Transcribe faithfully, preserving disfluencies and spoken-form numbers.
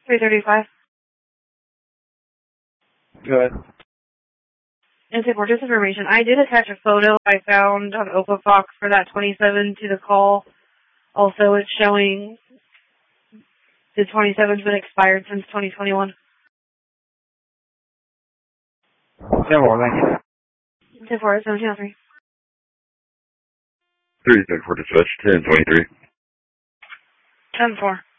three thirty-five. Go ahead. And for just information, I did attach a photo I found on OpaFox for that twenty-seven to the call. Also, it's showing the twenty-seven's been expired since twenty twenty-one. ten four, thank you. ten four, seventeen oh three. three thirty-four dispatch, ten twenty-three. ten four.